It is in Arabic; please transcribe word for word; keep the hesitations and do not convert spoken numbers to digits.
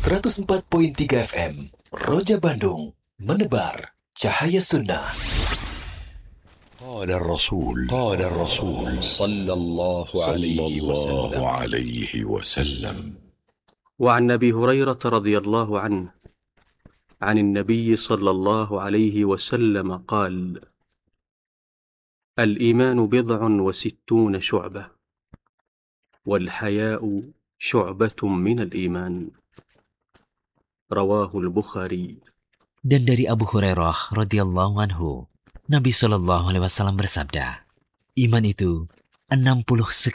seratus empat koma tiga F M Roja Bandung, menebar cahaya sunnah. قال الرسول قال الرسول صلى الله عليه وسلم عليه وسلم وعن أبي هريرة رضي الله عنه عن النبي صلى الله عليه وسلم قال: الإيمان بضع وستون شعبة، والحياء شعبة من الإيمان. رواه البخاري. Dan dari Abu Hurairah radhiyallahu anhu, Nabi Shallallahu alaihi wasallam bersabda, iman itu enam puluh sekian